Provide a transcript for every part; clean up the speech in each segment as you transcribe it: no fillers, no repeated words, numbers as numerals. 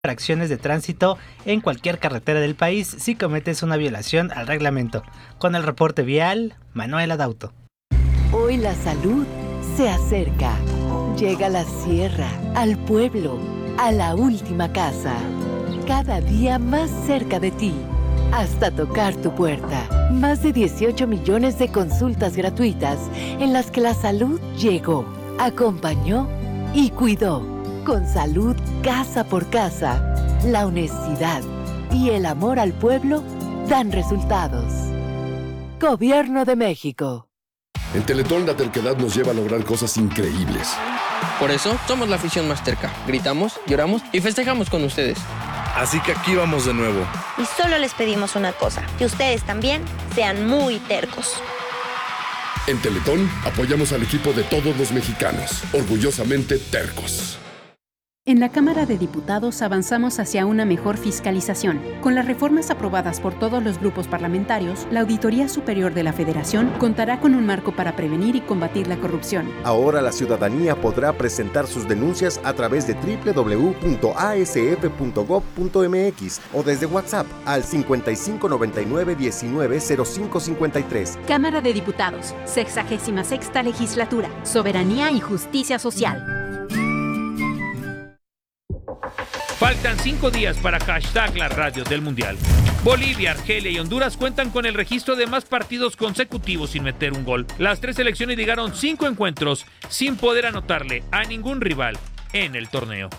infracciones de tránsito en cualquier carretera del país si cometes una violación al reglamento. Con el reporte vial, Manuela Dauto. Hoy la salud se acerca. Llega a la sierra, al pueblo, a la última casa. Cada día más cerca de ti, hasta tocar tu puerta. Más de 18 millones de consultas gratuitas en las que la salud llegó, acompañó y cuidó. Con salud casa por casa, la honestidad y el amor al pueblo dan resultados. Gobierno de México. En Teletón la terquedad nos lleva a lograr cosas increíbles. Por eso somos la afición más terca. Gritamos, lloramos y festejamos con ustedes. Así que aquí vamos de nuevo. Y solo les pedimos una cosa, que ustedes también sean muy tercos. En Teletón apoyamos al equipo de todos los mexicanos, orgullosamente tercos. En la Cámara de Diputados avanzamos hacia una mejor fiscalización. Con las reformas aprobadas por todos los grupos parlamentarios, la Auditoría Superior de la Federación contará con un marco para prevenir y combatir la corrupción. Ahora la ciudadanía podrá presentar sus denuncias a través de www.asf.gov.mx o desde WhatsApp al 5599190553. Cámara de Diputados, 66ª Legislatura, Soberanía y Justicia Social. Faltan 5 días para hashtag las radios del Mundial. Bolivia, Argelia y Honduras cuentan con el registro de más partidos consecutivos sin meter un gol. Las 3 selecciones llegaron 5 encuentros sin poder anotarle a ningún rival en el torneo.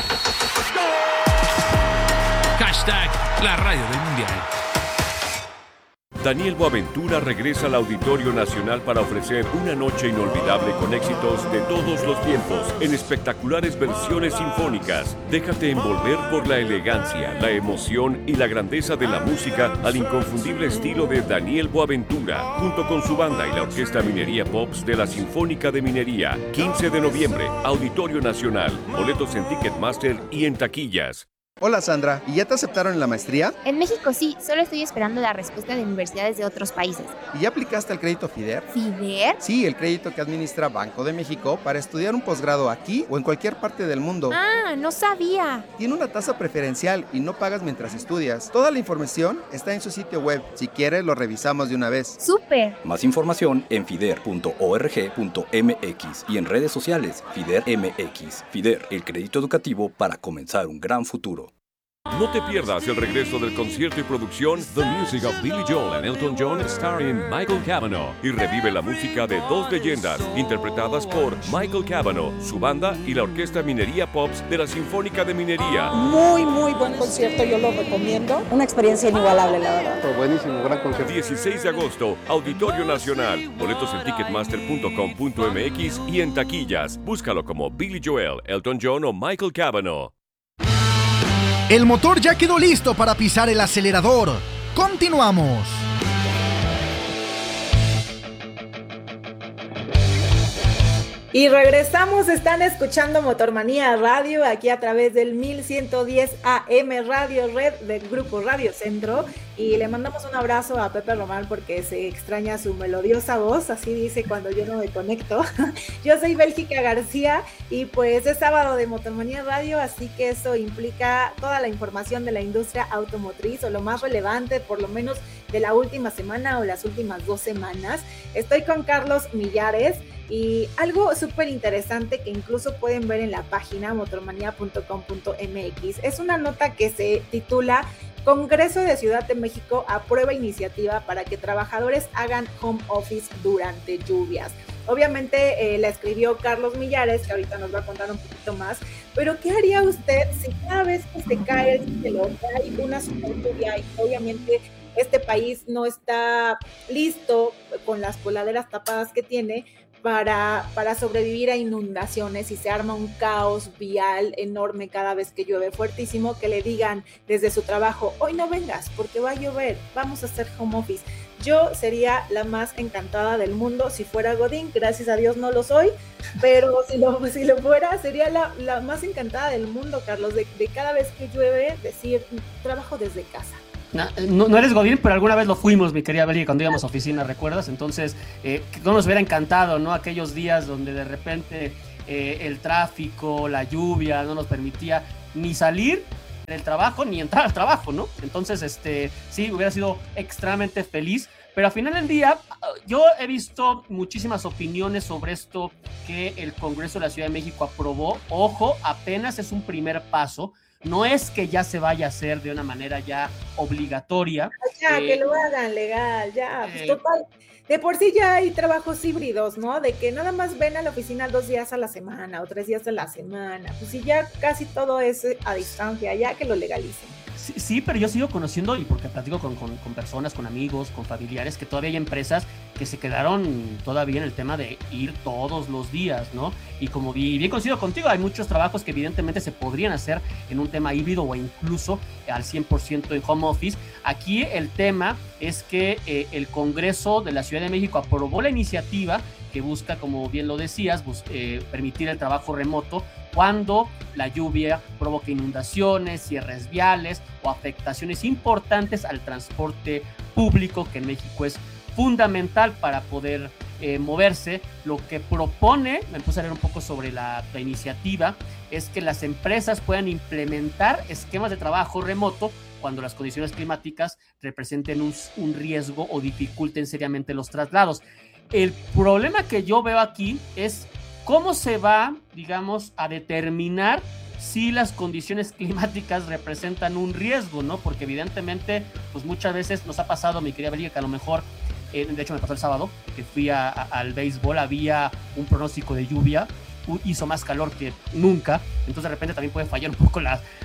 Hashtag la radio del Mundial. Daniel Boaventura regresa al Auditorio Nacional para ofrecer una noche inolvidable con éxitos de todos los tiempos en espectaculares versiones sinfónicas. Déjate envolver por la elegancia, la emoción y la grandeza de la música al inconfundible estilo de Daniel Boaventura, junto con su banda y la Orquesta Minería Pops de la Sinfónica de Minería. 15 de noviembre, Auditorio Nacional. Boletos en Ticketmaster y en taquillas. Hola Sandra, ¿y ya te aceptaron en la maestría? En México sí, solo estoy esperando la respuesta de universidades de otros países. ¿Y ya aplicaste al crédito FIDER? ¿FIDER? Sí, el crédito que administra Banco de México para estudiar un posgrado aquí o en cualquier parte del mundo. Ah, no sabía. Tiene una tasa preferencial y no pagas mientras estudias. Toda la información está en su sitio web. Si quieres, lo revisamos de una vez. ¡Súper! Más información en fider.org.mx y en redes sociales FIDER MX. FIDER, el crédito educativo para comenzar un gran futuro. No te pierdas el regreso del concierto y producción The Music of Billy Joel and Elton John starring Michael Cavanaugh y revive la música de dos leyendas interpretadas por Michael Cavanaugh, su banda y la Orquesta Minería Pops de la Sinfónica de Minería. Muy buen concierto, yo lo recomiendo. Una experiencia inigualable, la verdad. Buenísimo, gran concierto. 16 de agosto, Auditorio Nacional. Boletos en ticketmaster.com.mx y en taquillas. Búscalo como Billy Joel, Elton John o Michael Cavanaugh. El motor ya quedó listo para pisar el acelerador. Continuamos. Y regresamos, están escuchando Motormanía Radio aquí a través del 1110 AM Radio Red del Grupo Radio Centro, y le mandamos un abrazo a Pepe Román porque se extraña su melodiosa voz, así dice cuando yo no me conecto. Yo soy Bélgica García y pues es sábado de Motormanía Radio, así que eso implica toda la información de la industria automotriz o lo más relevante por lo menos de la última semana o las últimas 2 semanas. Estoy con Carlos Millares. Y algo súper interesante que incluso pueden ver en la página motormanía.com.mx es una nota que se titula Congreso de Ciudad de México aprueba iniciativa para que trabajadores hagan home office durante lluvias. Obviamente la escribió Carlos Millares, que ahorita nos va a contar un poquito más, pero ¿qué haría usted si cada vez que se cae el cielo hay una super lluvia y obviamente este país no está listo con las coladeras tapadas que tiene para sobrevivir a inundaciones y se arma un caos vial enorme cada vez que llueve fuertísimo, que le digan desde su trabajo, hoy no vengas porque va a llover, vamos a hacer home office? Yo sería la más encantada del mundo si fuera Godín, gracias a Dios no lo soy, pero si lo fuera, sería la más encantada del mundo, Carlos, de cada vez que llueve decir, trabajo desde casa. No eres Godín, pero alguna vez lo fuimos, mi querida Beli, cuando íbamos a oficina, ¿recuerdas? Entonces, no nos hubiera encantado, ¿no? Aquellos días donde de repente el tráfico, la lluvia no nos permitía ni salir el trabajo ni entrar al trabajo, ¿no? Entonces, sí, hubiera sido extremadamente feliz. Pero al final del día, yo he visto muchísimas opiniones sobre esto que el Congreso de la Ciudad de México aprobó. Ojo, apenas es un primer paso. No es que ya se vaya a hacer de una manera ya obligatoria. Ya, que lo hagan legal, ya. Pues total, de por sí ya hay trabajos híbridos, ¿no? De que nada más ven a la oficina 2 días a la semana o 3 días a la semana. Pues si ya casi todo es a distancia, ya que lo legalicen. Sí, pero yo sigo conociendo, y porque platico con personas, con amigos, con familiares, que todavía hay empresas que se quedaron todavía en el tema de ir todos los días, ¿no? Y como bien coincido contigo, hay muchos trabajos que evidentemente se podrían hacer en un tema híbrido o incluso al 100% en home office. Aquí el tema es que el Congreso de la Ciudad de México aprobó la iniciativa que busca, como bien lo decías, permitir el trabajo remoto cuando la lluvia provoca inundaciones, cierres viales o afectaciones importantes al transporte público, que en México es fundamental para poder moverse. Lo que propone, me puse a leer un poco sobre la iniciativa, es que las empresas puedan implementar esquemas de trabajo remoto cuando las condiciones climáticas representen un riesgo o dificulten seriamente los traslados. El problema que yo veo aquí es cómo se va, digamos, a determinar si las condiciones climáticas representan un riesgo, ¿no? Porque evidentemente, pues muchas veces nos ha pasado, mi querida Belia, que a lo mejor, de hecho me pasó el sábado, que fui al béisbol, había un pronóstico de lluvia, hizo más calor que nunca, entonces de repente también puede fallar un poco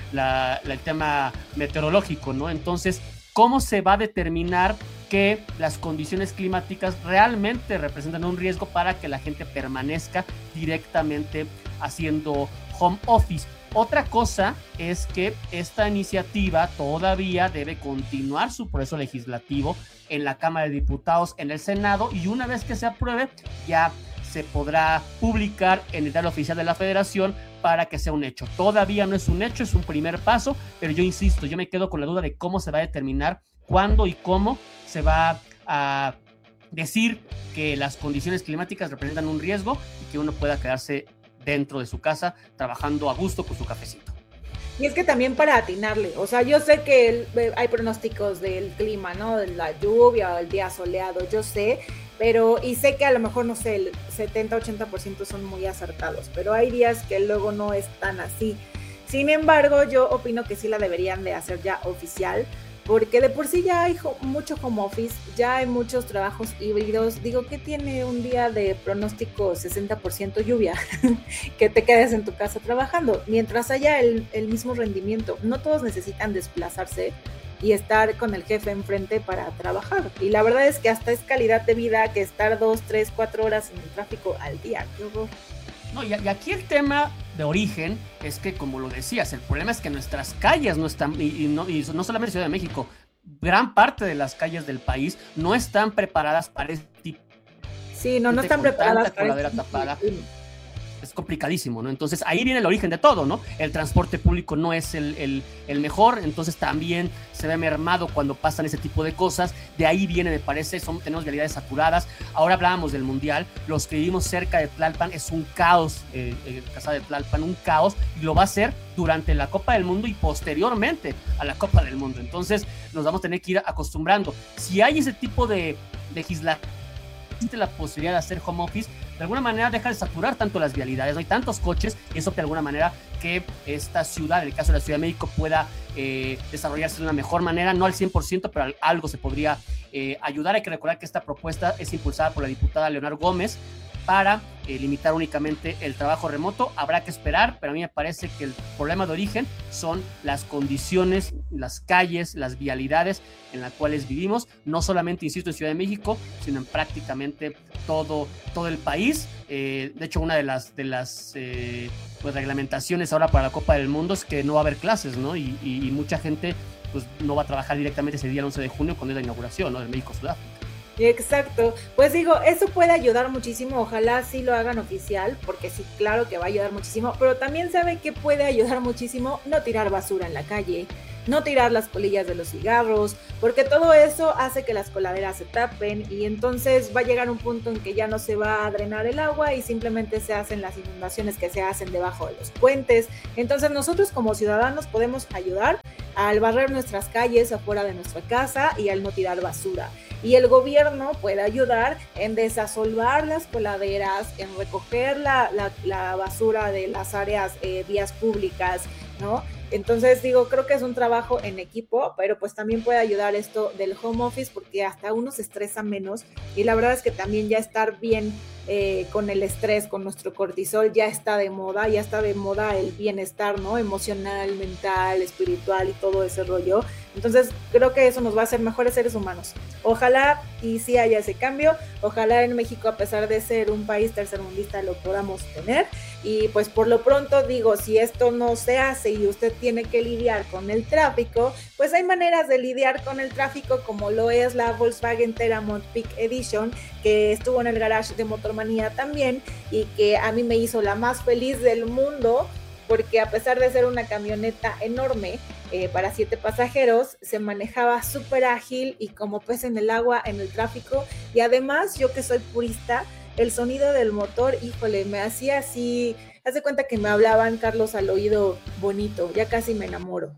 el tema meteorológico, ¿no? Entonces, ¿cómo se va a determinar que las condiciones climáticas realmente representan un riesgo para que la gente permanezca directamente haciendo home office? Otra cosa es que esta iniciativa todavía debe continuar su proceso legislativo en la Cámara de Diputados, en el Senado, y una vez que se apruebe ya se podrá publicar en el Diario Oficial de la Federación para que sea un hecho. Todavía no es un hecho, es un primer paso, pero yo insisto, yo me quedo con la duda de cómo se va a determinar cuándo y cómo se va a decir que las condiciones climáticas representan un riesgo y que uno pueda quedarse dentro de su casa trabajando a gusto con su cafecito. Y es que también para atinarle, o sea, yo sé que hay pronósticos del clima, ¿no? De la lluvia o el día soleado, yo sé, y sé que a lo mejor, no sé, el 70-80% son muy acertados, pero hay días que luego no es tan así. Sin embargo, yo opino que sí la deberían de hacer ya oficial, porque de por sí ya hay mucho home office, ya hay muchos trabajos híbridos. Digo, ¿qué tiene un día de pronóstico 60% lluvia? Que te quedes en tu casa trabajando, mientras haya el mismo rendimiento. No todos necesitan desplazarse y estar con el jefe enfrente para trabajar. Y la verdad es que hasta es calidad de vida que estar 2, 3, 4 horas en el tráfico al día. ¡Qué horror! No, y aquí el tema de origen es que, como lo decías, el problema es que nuestras calles no están, y no solamente Ciudad de México, gran parte de las calles del país no están preparadas para este tipo. Sí, no están preparadas para coladera tapada. Es complicadísimo, ¿no? Entonces ahí viene el origen de todo, ¿no? El transporte público no es el mejor, entonces también se ve mermado cuando pasan ese tipo de cosas. De ahí viene, me parece, tenemos vialidades saturadas. Ahora hablábamos del Mundial, los que vivimos cerca de Tlalpan, es un caos, Casa de Tlalpan, un caos, y lo va a ser durante la Copa del Mundo y posteriormente a la Copa del Mundo. Entonces nos vamos a tener que ir acostumbrando. Si hay ese tipo de legislación, existe la posibilidad de hacer home office, de alguna manera deja de saturar tanto las vialidades, no hay tantos coches, y eso de alguna manera que esta ciudad, en el caso de la Ciudad de México, pueda desarrollarse de una mejor manera, no al 100%, pero algo se podría ayudar. Hay que recordar que esta propuesta es impulsada por la diputada Leonor Gómez para limitar únicamente el trabajo remoto. Habrá que esperar, pero a mí me parece que el problema de origen son las condiciones, las calles, las vialidades en las cuales vivimos, no solamente, insisto, en Ciudad de México, sino en prácticamente todo el país. De hecho, una de las pues, reglamentaciones ahora para la Copa del Mundo es que no va a haber clases, ¿no? Y mucha gente pues no va a trabajar directamente ese día, el 11 de junio, cuando es la inauguración, ¿no?, del México-Sudáfrica. Exacto, pues digo, eso puede ayudar muchísimo, ojalá sí lo hagan oficial, porque sí, claro que va a ayudar muchísimo, pero también sabe que puede ayudar muchísimo no tirar basura en la calle. no tirar las colillas de los cigarros, porque todo eso hace que las coladeras se tapen y entonces va a llegar un punto en que ya no se va a drenar el agua y simplemente se hacen las inundaciones que se hacen debajo de los puentes. Entonces nosotros como ciudadanos podemos ayudar al barrer nuestras calles afuera de nuestra casa y al no tirar basura. Y el gobierno puede ayudar en desasolvar las coladeras, en recoger la basura de las áreas, vías públicas, ¿no? Entonces digo, creo que es un trabajo en equipo, pero pues también puede ayudar esto del home office porque hasta uno se estresa menos y la verdad es que también ya estar bien con el estrés, con nuestro cortisol, ya está de moda el bienestar, ¿no? Emocional, mental, espiritual y todo ese rollo. Entonces creo que eso nos va a hacer mejores seres humanos. Ojalá y sí haya ese cambio, ojalá en México, a pesar de ser un país tercermundista, lo podamos tener. Y pues por lo pronto digo, si esto no se hace y usted tiene que lidiar con el tráfico, pues hay maneras de lidiar con el tráfico como lo es la Volkswagen Teramont Peak Edition, que estuvo en el garage de Motormanía también y que a mí me hizo la más feliz del mundo, porque a pesar de ser una camioneta enorme para 7 pasajeros, se manejaba súper ágil y como pez en el agua en el tráfico. Y además, yo que soy purista, el sonido del motor, híjole, me hacía así, haz de cuenta que me hablaban, Carlos, al oído bonito, ya casi me enamoro.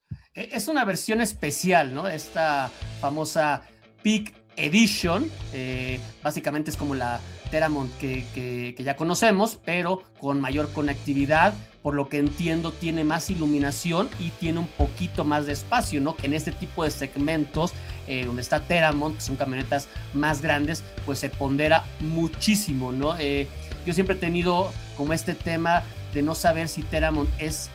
Es una versión especial, ¿no? Esta famosa Peak Edition, básicamente es como la Teramont que ya conocemos, pero con mayor conectividad, por lo que entiendo tiene más iluminación y tiene un poquito más de espacio, ¿no? Que en este tipo de segmentos, donde está Teramont, que son camionetas más grandes, pues se pondera muchísimo, ¿no? Yo siempre he tenido como este tema de no saber si Teramont es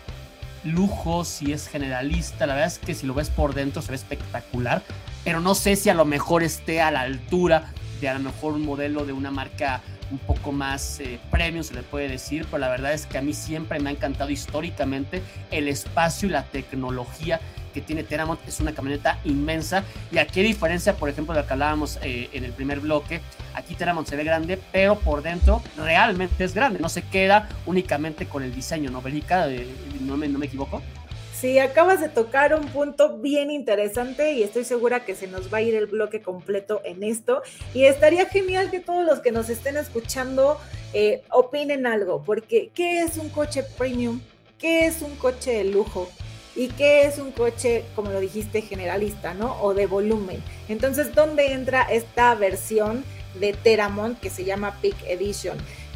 lujo, si es generalista. La verdad es que si lo ves por dentro se ve espectacular, pero no sé si a lo mejor esté a la altura de a lo mejor un modelo de una marca un poco más premium, se le puede decir, pero la verdad es que a mí siempre me ha encantado históricamente el espacio y la tecnología que tiene Teramont. Es una camioneta inmensa y aquí, a diferencia, por ejemplo, de lo que hablábamos en el primer bloque, aquí Teramont se ve grande, pero por dentro realmente es grande, no se queda únicamente con el diseño, ¿no, Belica? ¿No me equivoco? Sí, acabas de tocar un punto bien interesante y estoy segura que se nos va a ir el bloque completo en esto y estaría genial que todos los que nos estén escuchando opinen algo, porque ¿qué es un coche premium? ¿Qué es un coche de lujo? ¿Y qué es un coche, como lo dijiste, generalista, ¿no? O de volumen. Entonces, ¿dónde entra esta versión de Teramont que se llama Peak Edition?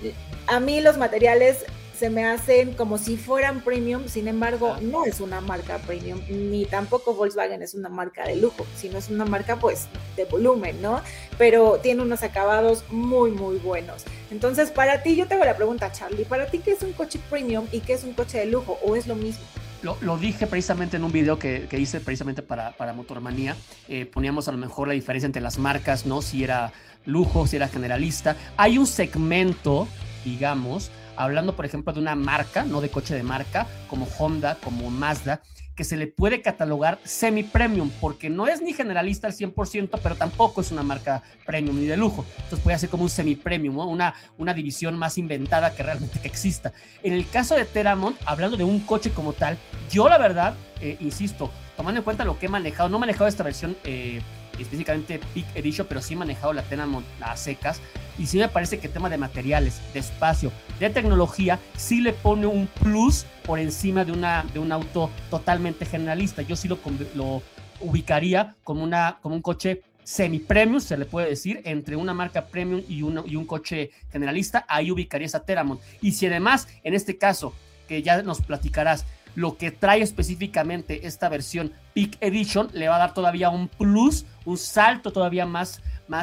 A mí los materiales se me hacen como si fueran premium, sin embargo, no es una marca premium, ni tampoco Volkswagen es una marca de lujo, sino es una marca, pues, de volumen, ¿no? Pero tiene unos acabados muy, muy buenos. Entonces, para ti, yo te hago la pregunta, Charlie, ¿para ti qué es un coche premium y qué es un coche de lujo? ¿O es lo mismo? Lo dije precisamente en un video que hice precisamente para Motormanía. Poníamos a lo mejor la diferencia entre las marcas, ¿no? Si era lujo, si era generalista. Hay un segmento, digamos, hablando por ejemplo de una marca, no de coche de marca, como Honda, como Mazda, que se le puede catalogar semi-premium, porque no es ni generalista al 100%, pero tampoco es una marca premium ni de lujo. Entonces puede ser como un semi-premium, ¿no? Una división más inventada que realmente que exista. En el caso de Teramont, hablando de un coche como tal, yo la verdad, insisto, tomando en cuenta lo que he manejado, no he manejado esta versión específicamente Peak Edition, pero sí he manejado la Teramont a secas, y sí me parece que el tema de materiales, de espacio, de tecnología, sí le pone un plus por encima de un auto totalmente generalista. Yo sí lo ubicaría como un coche semi-premium, se le puede decir, entre una marca premium y un coche generalista. Ahí ubicaría esa Teramont. Y si además, en este caso, que ya nos platicarás, lo que trae específicamente esta versión Peak Edition le va a dar todavía un plus, un salto todavía más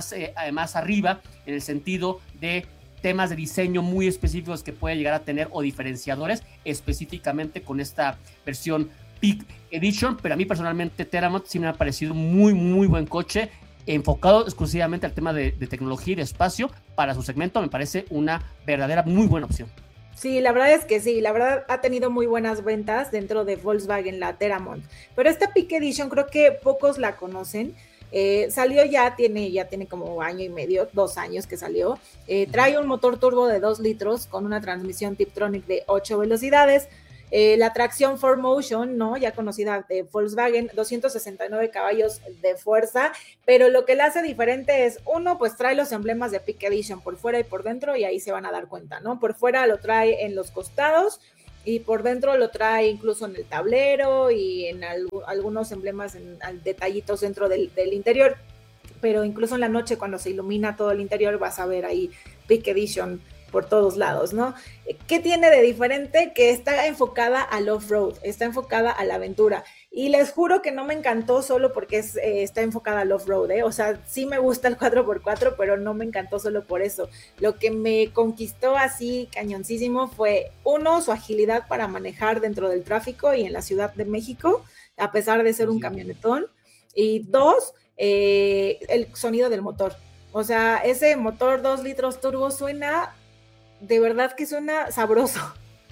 arriba, en el sentido de temas de diseño muy específicos que puede llegar a tener, o diferenciadores específicamente con esta versión Peak Edition. Pero a mí personalmente Teramont sí me ha parecido muy, muy buen coche, enfocado exclusivamente al tema de tecnología y de espacio. Para su segmento me parece una verdadera muy buena opción. Sí, la verdad es que sí, la verdad ha tenido muy buenas ventas dentro de Volkswagen, la Teramont, pero esta Peak Edition creo que pocos la conocen. Salió ya tiene como año y medio, 2 años que salió. Trae un motor turbo de 2 litros con una transmisión Tiptronic de 8 velocidades. La tracción 4Motion, ¿no? Ya conocida de Volkswagen, 269 caballos de fuerza, pero lo que la hace diferente es, uno, pues trae los emblemas de Peak Edition por fuera y por dentro, y ahí se van a dar cuenta, ¿no? Por fuera lo trae en los costados, y por dentro lo trae incluso en el tablero y en algunos emblemas, detallitos dentro del interior, pero incluso en la noche cuando se ilumina todo el interior vas a ver ahí Peak Edition por todos lados, ¿no? ¿Qué tiene de diferente? Que está enfocada al off-road, está enfocada a la aventura, y les juro que no me encantó solo porque está enfocada al off-road, o sea, sí me gusta el 4x4, pero no me encantó solo por eso. Lo que me conquistó así cañoncísimo fue, uno, su agilidad para manejar dentro del tráfico y en la Ciudad de México, a pesar de ser un camionetón, y dos, el sonido del motor. O sea, ese motor 2 litros turbo suena, de verdad que suena sabroso.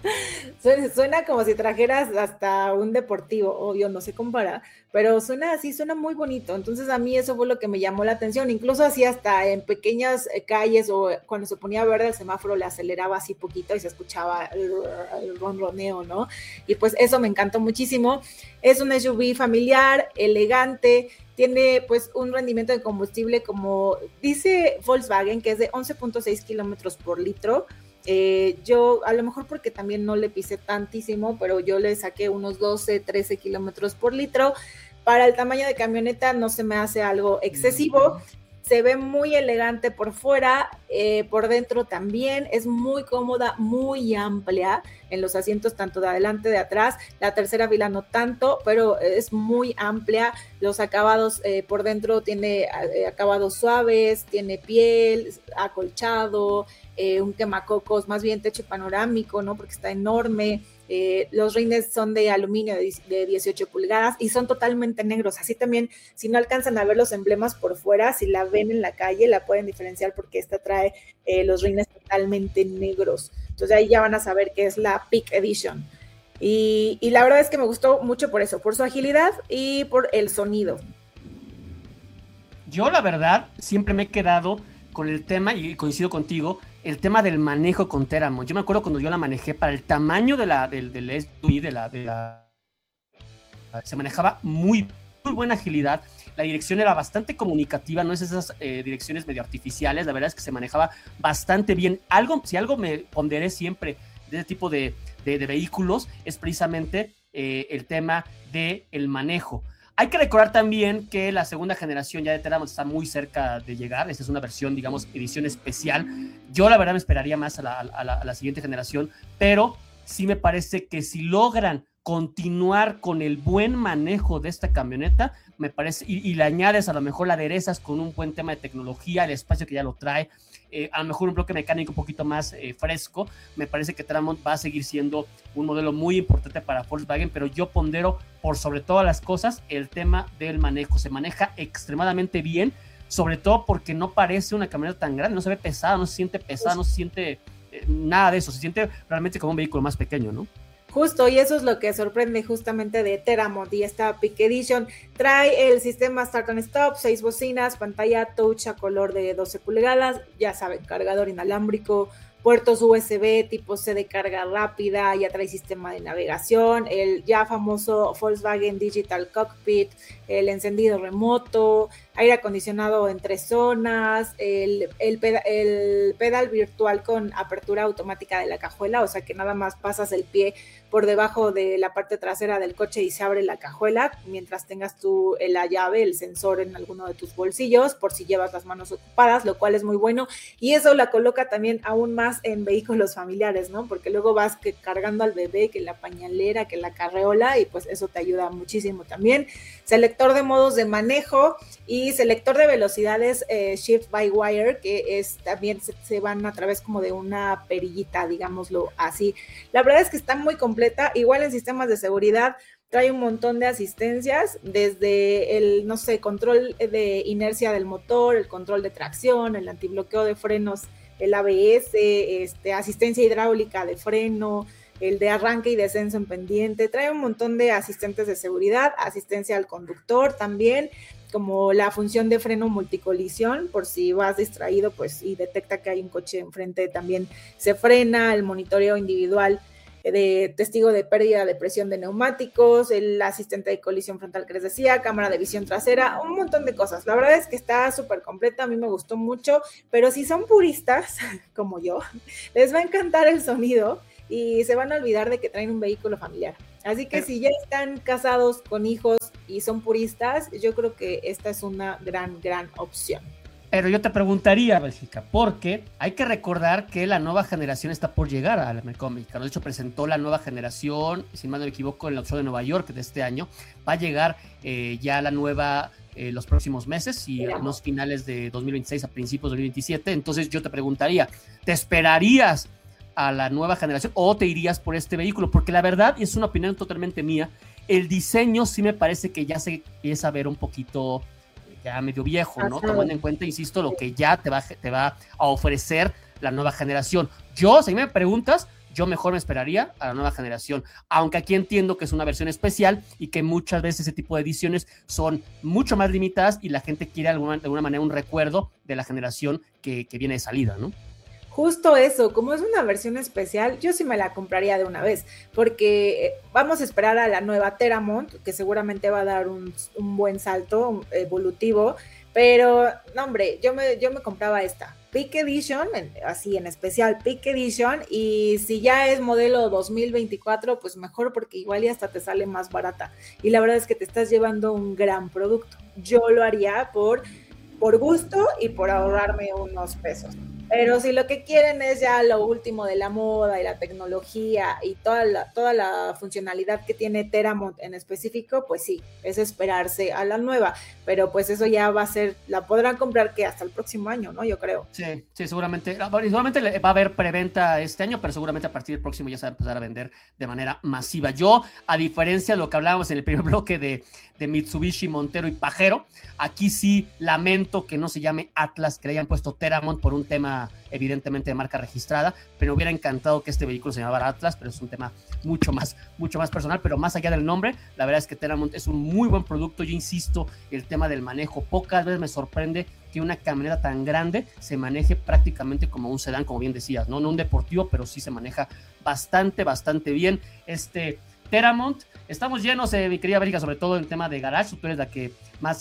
Suena como si trajeras hasta un deportivo, obvio, no se compara, pero suena así, suena muy bonito. Entonces a mí eso fue lo que me llamó la atención, incluso así hasta en pequeñas calles o cuando se ponía verde el semáforo le aceleraba así poquito y se escuchaba el ronroneo, ¿no? Y pues eso me encantó muchísimo. Es un SUV familiar, elegante, tiene pues un rendimiento de combustible, como dice Volkswagen, que es de 11.6 kilómetros por litro. Yo, a lo mejor porque también no le pisé tantísimo, pero yo le saqué unos 12, 13 kilómetros por litro. Para el tamaño de camioneta no se me hace algo excesivo. Se ve muy elegante por fuera, por dentro también, es muy cómoda, muy amplia en los asientos tanto de adelante, de atrás. La tercera fila no tanto, pero es muy amplia. Los acabados por dentro tiene acabados suaves, tiene piel, acolchado, un quemacocos, más bien techo panorámico, ¿no? Porque está enorme. Los rines son de aluminio de 18 pulgadas y son totalmente negros. Así también, si no alcanzan a ver los emblemas por fuera, si la ven en la calle, la pueden diferenciar porque esta trae los rines totalmente negros. Entonces ahí ya van a saber que es la Peak Edition. Y la verdad es que me gustó mucho por eso, por su agilidad y por el sonido. Yo, la verdad, siempre me he quedado con el tema, y coincido contigo, el tema del manejo con Teramon. Yo me acuerdo cuando yo la manejé, para el tamaño del SUV, se manejaba muy buena agilidad. La dirección era bastante comunicativa, no es esas direcciones medio artificiales. La verdad es que se manejaba bastante bien. Si algo me ponderé siempre de este tipo de vehículos es precisamente el tema del manejo. Hay que recordar también que la segunda generación ya de Teramon está muy cerca de llegar. Esta es una versión, digamos, edición especial. Yo la verdad me esperaría más a la siguiente generación, pero sí me parece que si logran continuar con el buen manejo de esta camioneta, me parece, y le añades a lo mejor, la aderezas con un buen tema de tecnología, el espacio que ya lo trae, a lo mejor un bloque mecánico un poquito más fresco, me parece que Teramon va a seguir siendo un modelo muy importante para Volkswagen, pero yo pondero por sobre todas las cosas el tema del manejo. Se maneja extremadamente bien, sobre todo porque no parece una camioneta tan grande, no se ve pesada, no se siente pesada, no se siente nada de eso, se siente realmente como un vehículo más pequeño, ¿no? Justo, y eso es lo que sorprende justamente de Teramon. Y esta Peak Edition trae el sistema Start and Stop, 6 bocinas, pantalla touch a color de 12 pulgadas, ya saben, cargador inalámbrico, puertos USB tipo C de carga rápida, ya trae sistema de navegación, el ya famoso Volkswagen Digital Cockpit, el encendido remoto, aire acondicionado en 3 zonas, el pedal virtual con apertura automática de la cajuela, o sea que nada más pasas el pie por debajo de la parte trasera del coche y se abre la cajuela mientras tengas tú la llave, el sensor en alguno de tus bolsillos por si llevas las manos ocupadas, lo cual es muy bueno, y eso la coloca también aún más en vehículos familiares, ¿no? Porque luego vas cargando al bebé, que la pañalera, que la carreola, y pues eso te ayuda muchísimo también. Selector de modos de manejo y selector de velocidades Shift by Wire, que también se van a través como de una perillita, digámoslo así. La verdad es que está muy completa, igual en sistemas de seguridad trae un montón de asistencias, desde el, no sé, control de inercia del motor, el control de tracción, el antibloqueo de frenos, el ABS, asistencia hidráulica de freno, el de arranque y descenso en pendiente, trae un montón de asistentes de seguridad, asistencia al conductor también, como la función de freno multicolisión, por si vas distraído pues y detecta que hay un coche enfrente, también se frena, el monitoreo individual de testigo de pérdida de presión de neumáticos, el asistente de colisión frontal que les decía, cámara de visión trasera, un montón de cosas. La verdad es que está súper completa, a mí me gustó mucho, pero si son puristas, como yo, les va a encantar el sonido y se van a olvidar de que traen un vehículo familiar. Así que si ya están casados con hijos y son puristas, yo creo que esta es una gran opción. Pero yo te preguntaría, Bélgica, porque hay que recordar que la nueva generación está por llegar al mercado mexicano. De hecho, presentó la nueva generación, si mal no me equivoco, en el show de Nueva York de este año. Va a llegar ya la nueva los próximos meses y a unos finales de 2026 a principios de 2027. Entonces yo te preguntaría, ¿te esperarías a la nueva generación o te irías por este vehículo? Porque la verdad, y es una opinión totalmente mía, el diseño sí me parece que ya se empieza a ver un poquito ya medio viejo, ¿no? Tomando en cuenta, insisto, lo que ya te va a ofrecer la nueva generación. Yo, si me preguntas, yo mejor me esperaría a la nueva generación, aunque aquí entiendo que es una versión especial y que muchas veces ese tipo de ediciones son mucho más limitadas y la gente quiere de alguna manera un recuerdo de la generación que viene de salida, ¿no? Justo eso, como es una versión especial, yo sí me la compraría de una vez, porque vamos a esperar a la nueva Teramont, que seguramente va a dar un buen salto evolutivo, pero no hombre, yo me compraba esta, Peak Edition, así en especial Peak Edition, y si ya es modelo 2024, pues mejor porque igual y hasta te sale más barata, y la verdad es que te estás llevando un gran producto. Yo lo haría por gusto y por ahorrarme unos pesos. Pero si lo que quieren es ya lo último de la moda y la tecnología y toda la funcionalidad que tiene Teramont en específico, pues sí, es esperarse a la nueva. Pero pues eso ya va a ser, la podrán comprar que hasta el próximo año, ¿no? Yo creo. Sí, seguramente va a haber preventa este año, pero seguramente a partir del próximo ya se va a empezar a vender de manera masiva. Yo, a diferencia de lo que hablábamos en el primer bloque de Mitsubishi, Montero y Pajero, aquí sí lamento que no se llame Atlas, que le hayan puesto Teramont por un tema evidentemente de marca registrada, pero me hubiera encantado que este vehículo se llamara Atlas, pero es un tema mucho más personal. Pero más allá del nombre, la verdad es que Teramont es un muy buen producto. Yo insisto, el tema del manejo, pocas veces me sorprende que una camioneta tan grande se maneje prácticamente como un sedán, como bien decías, no un deportivo, pero sí se maneja bastante bien este Teramont. Estamos llenos, mi querida Bélgica, sobre todo en tema de garage. Tú eres la que más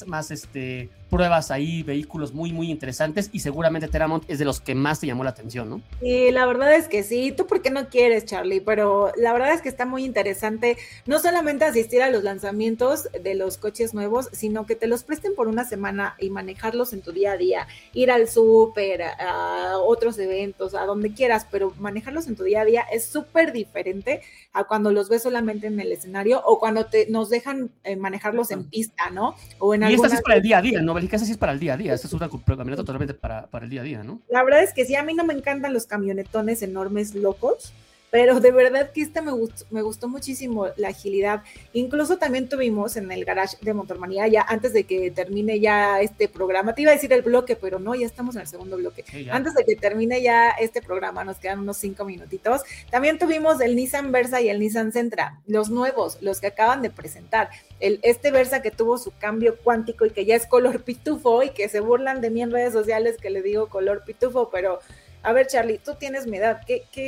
pruebas ahí vehículos muy interesantes, y seguramente Teramont es de los que más te llamó la atención, ¿no? Sí, la verdad es que sí. ¿Tú por qué no quieres, Charlie? Pero la verdad es que está muy interesante no solamente asistir a los lanzamientos de los coches nuevos, sino que te los presten por una semana y manejarlos en tu día a día, ir al súper, a otros eventos, a donde quieras, pero manejarlos en tu día a día es súper diferente a cuando los ves solamente en el escenario o cuando nos dejan manejarlos en pista, ¿no? O en y esta sí es para el día a día, ¿no, Bélgica? Esa sí es para el día a día. Esta es una camioneta totalmente para el día a día, ¿no? La verdad es que sí, a mí no me encantan los camionetones enormes locos, pero de verdad que me gustó muchísimo la agilidad. Incluso también tuvimos en el garage de Motormanía, ya antes de que termine ya este programa, te iba a decir el bloque, pero no, ya estamos en el segundo bloque. Sí, antes de que termine ya este programa, nos quedan unos 5 minutitos, también tuvimos el Nissan Versa y el Nissan Sentra, los nuevos, los que acaban de presentar. Este Versa que tuvo su cambio cuántico y que ya es color pitufo y que se burlan de mí en redes sociales que le digo color pitufo, pero a ver, Charlie, tú tienes mi edad,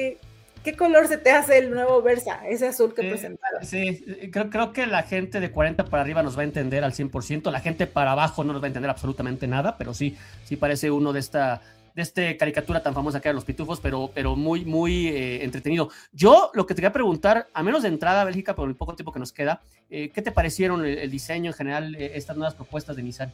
¿Qué color se te hace el nuevo Versa? Ese azul que presentaron. Sí, creo que la gente de 40 para arriba nos va a entender al 100%. La gente para abajo no nos va a entender absolutamente nada, pero sí parece uno de esta caricatura tan famosa que eran los pitufos, pero muy entretenido. Yo lo que te quería preguntar, a menos de entrada, Bélgica, por el poco tiempo que nos queda, ¿qué te parecieron el diseño en general, estas nuevas propuestas de Nissan?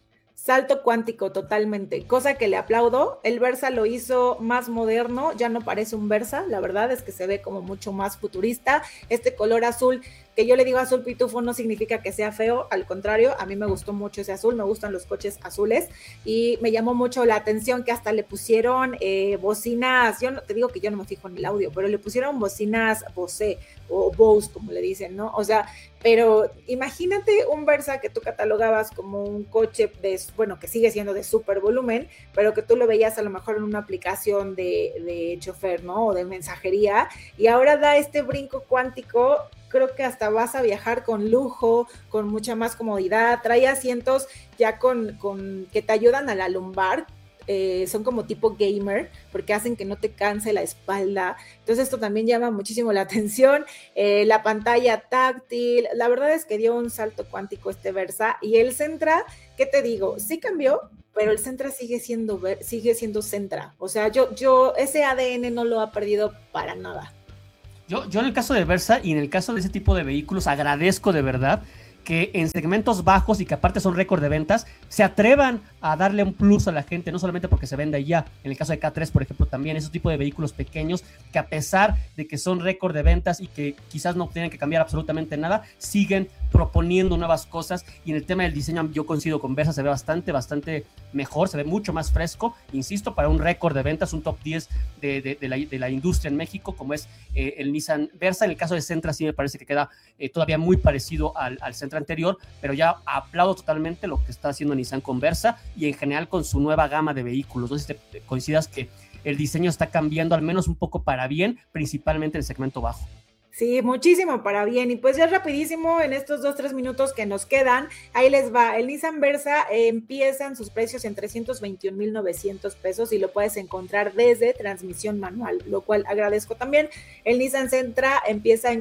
Salto cuántico totalmente, cosa que le aplaudo. El Versa lo hizo más moderno, ya no parece un Versa, la verdad es que se ve como mucho más futurista. Este color azul, que yo le digo azul pitufo, no significa que sea feo, al contrario, a mí me gustó mucho ese azul, me gustan los coches azules, y me llamó mucho la atención que hasta le pusieron bocinas, yo no, te digo que yo no me fijo en el audio, pero le pusieron bocinas Bose, o Bose, como le dicen, ¿no? O sea, pero imagínate un Versa que tú catalogabas como un coche que sigue siendo de súper volumen, pero que tú lo veías a lo mejor en una aplicación de chofer, ¿no? O de mensajería, y ahora da este brinco cuántico. Creo que hasta vas a viajar con lujo, con mucha más comodidad, trae asientos ya con que te ayudan a la lumbar. son como tipo gamer, porque hacen que no te canse la espalda. Entonces esto también llama muchísimo la atención. La pantalla táctil, la verdad es que dio un salto cuántico este Versa. Y el Sentra, ¿qué te digo? Sí cambió, pero el Sentra sigue siendo Sentra. O sea, yo ese ADN no lo ha perdido para nada. Yo en el caso de Versa y en el caso de ese tipo de vehículos agradezco de verdad que en segmentos bajos y que aparte son récord de ventas, se atrevan a darle un plus a la gente, no solamente porque se venda ya. En el caso de K3, por ejemplo, también esos tipos de vehículos pequeños que a pesar de que son récord de ventas y que quizás no tienen que cambiar absolutamente nada, siguen proponiendo nuevas cosas. Y en el tema del diseño yo coincido con Versa, se ve bastante mejor, se ve mucho más fresco, insisto, para un récord de ventas, un top 10 de la industria en México, como es el Nissan Versa. En el caso de Sentra sí me parece que queda todavía muy parecido al Sentra anterior, pero ya aplaudo totalmente lo que está haciendo Nissan con Versa y en general con su nueva gama de vehículos. No sé si te coincidas que el diseño está cambiando al menos un poco para bien, principalmente en el segmento bajo. Sí, muchísimo para bien. Y pues ya rapidísimo, en estos 2-3 minutos que nos quedan, ahí les va. El Nissan Versa empiezan sus precios en 321,900 pesos y lo puedes encontrar desde transmisión manual, lo cual agradezco también. El Nissan Sentra empieza en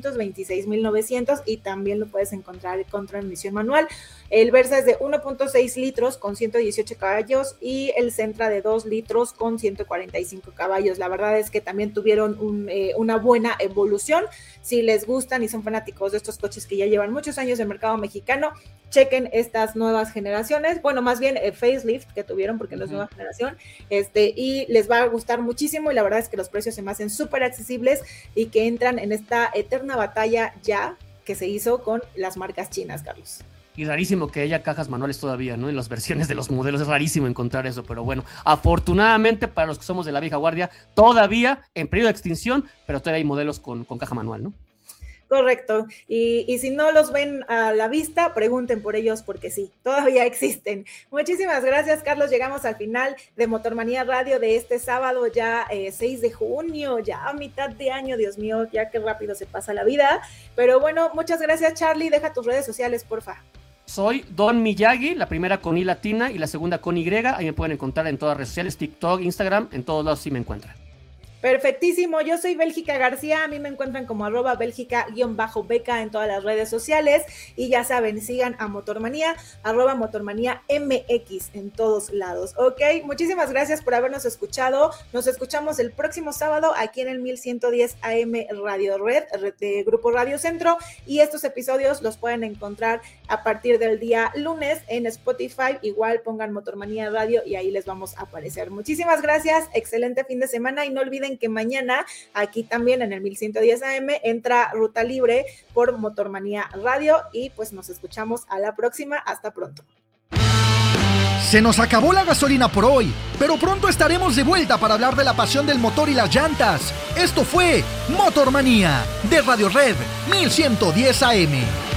426,900 y también lo puedes encontrar con transmisión manual. El Versa es de 1.6 litros con 118 caballos y el Sentra de 2 litros con 145 caballos. La verdad es que también tuvieron una buena evolución. Si les gustan y son fanáticos de estos coches que ya llevan muchos años en el mercado mexicano, chequen estas nuevas generaciones, bueno, más bien facelift que tuvieron porque no es nueva generación, y les va a gustar muchísimo y la verdad es que los precios se me hacen súper accesibles y que entran en esta eterna batalla ya que se hizo con las marcas chinas, Carlos. Y rarísimo que haya cajas manuales todavía, ¿no? En las versiones de los modelos es rarísimo encontrar eso, pero bueno, afortunadamente para los que somos de la vieja guardia, todavía en periodo de extinción, pero todavía hay modelos con caja manual, ¿no? Correcto, y si no los ven a la vista, pregunten por ellos porque sí, todavía existen. Muchísimas gracias, Carlos, llegamos al final de Motormanía Radio de este sábado, ya 6 de junio, ya a mitad de año, Dios mío, ya qué rápido se pasa la vida, pero bueno, muchas gracias, Charlie, deja tus redes sociales, porfa. Soy Don Miyagi, la primera con I latina y la segunda con Y, ahí me pueden encontrar en todas las redes sociales, TikTok, Instagram, en todos lados sí me encuentran. Perfectísimo, yo soy Bélgica García, a mí me encuentran como @Bélgica_beca en todas las redes sociales y ya saben, sigan a Motormanía, @Motormanía MX en todos lados, ¿ok? Muchísimas gracias por habernos escuchado, nos escuchamos el próximo sábado aquí en el 1110 AM Radio Red de Grupo Radio Centro y estos episodios los pueden encontrar a partir del día lunes en Spotify, igual pongan Motormanía Radio y ahí les vamos a aparecer. Muchísimas gracias, excelente fin de semana y no olviden que mañana aquí también en el 1110 AM entra Ruta Libre por Motormanía Radio y pues nos escuchamos a la próxima. Hasta pronto. Se nos acabó la gasolina por hoy, pero pronto estaremos de vuelta para hablar de la pasión del motor y las llantas. Esto fue Motormanía de Radio Red 1110 AM.